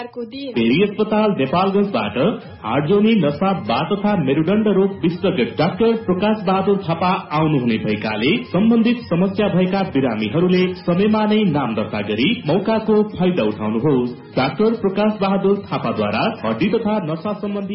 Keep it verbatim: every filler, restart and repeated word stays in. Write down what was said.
Peri अस्पताल नेपालगंजबाट हार्टजोनी नसा बात तथा मेरुदण्ड रोग विशेषज्ञ डाक्टर प्रकाश बहादुर थापा आउनुहुने भएकाले सम्बन्धित समस्या भएका बिरामीहरूले समयमा नै नाम दर्ता गरी मौकाको फाइदा उठाउनुहोस्। डाक्टर प्रकाश बहादुर थापाद्वारा हड्डी तथा नसा सम्बन्धी